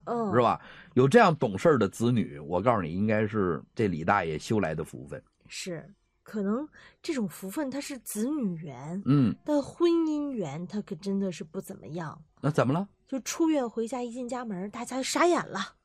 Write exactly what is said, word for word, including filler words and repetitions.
嗯， 是吧？有这样懂事的子女，我告诉你，应该是这李大爷修来的福分。 是，可能这种福分它是子女缘， 嗯， 但婚姻缘它可真的是不怎么样。 那怎么了？ 就出院回家一进家门，大家傻眼了。